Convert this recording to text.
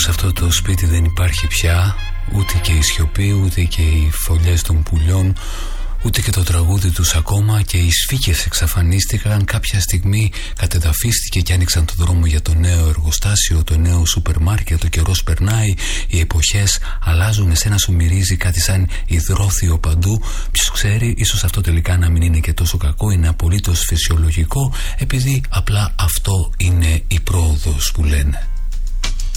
σε αυτό το σπίτι δεν υπάρχει πια ούτε και η σιωπή, ούτε και οι φωλιές των πουλιών, ούτε και το τραγούδι τους ακόμα, και οι σφίγγες εξαφανίστηκαν. Κάποια στιγμή κατεδαφίστηκε και άνοιξαν το δρόμο για το νέο εργοστάσιο, το νέο σούπερ μάρκετ. Ο καιρός περνάει, οι εποχές αλλάζουν, εσένα σου μυρίζει κάτι σαν υδρόθιο παντού. Ποιος ξέρει, ίσως αυτό τελικά να μην είναι και τόσο κακό, είναι απολύτως φυσιολογικό, επειδή απλά αυτό είναι η πρόοδος που λένε.